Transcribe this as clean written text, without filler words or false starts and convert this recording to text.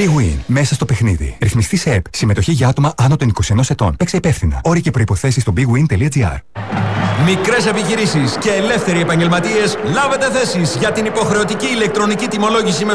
Big Win. Μέσα στο παιχνίδι. Ρυθμιστή σε ΕΠ. Συμμετοχή για άτομα άνω των 21 ετών. Παίξε υπεύθυνα. Όροι και προϋποθέσεις στο bigwin.gr. Μικρές επιχειρήσεις και ελεύθεροι επαγγελματίες, λάβετε θέσεις για την υποχρεωτική ηλεκτρονική τιμολόγηση